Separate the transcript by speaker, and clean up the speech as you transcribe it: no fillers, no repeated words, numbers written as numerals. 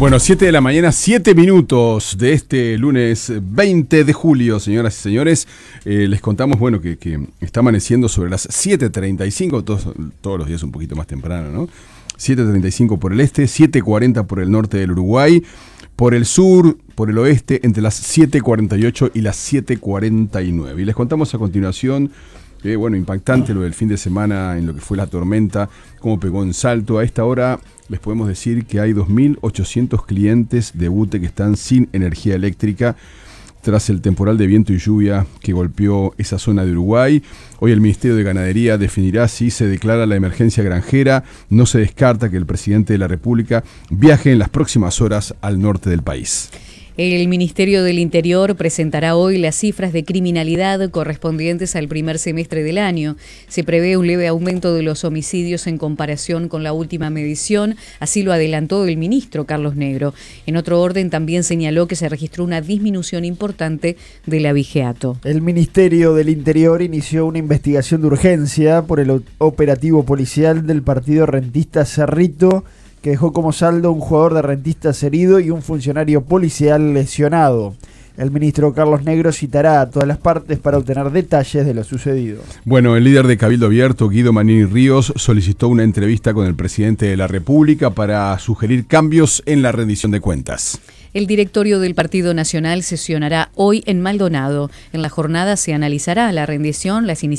Speaker 1: Bueno, 7 de la mañana, 7 minutos de este lunes 20 de julio, señoras y señores. Les contamos, bueno, que está amaneciendo sobre las 7:35, todos los días un poquito más temprano, ¿no? 7:35 por el este, 7:40 por el norte del Uruguay, por el sur, por el oeste, entre las 7:48 y las 7:49. Y les contamos a continuación, bueno, impactante lo del fin de semana en lo que fue la tormenta, cómo pegó en Salto. A esta hora les podemos decir que hay 2.800 clientes de UTE que están sin energía eléctrica tras el temporal de viento y lluvia que golpeó esa zona de Uruguay. Hoy el Ministerio de Ganadería definirá si se declara la emergencia granjera. No se descarta que el presidente de la República viaje en las próximas horas al norte del país.
Speaker 2: El Ministerio del Interior presentará hoy las cifras de criminalidad correspondientes al primer semestre del año. Se prevé un leve aumento de los homicidios en comparación con la última medición, así lo adelantó el ministro Carlos Negro. En otro orden, también señaló que se registró una disminución importante del abigeato.
Speaker 3: El Ministerio del Interior inició una investigación de urgencia por el operativo policial del partido rentista Cerrito, que dejó como saldo un jugador de Rentistas herido y un funcionario policial lesionado. El ministro Carlos Negro citará a todas las partes para obtener detalles de lo sucedido.
Speaker 1: Bueno, el líder de Cabildo Abierto, Guido Manini Ríos, solicitó una entrevista con el presidente de la República para sugerir cambios en la rendición de cuentas.
Speaker 2: El directorio del Partido Nacional sesionará hoy en Maldonado. En la jornada se analizará la rendición, las iniciativas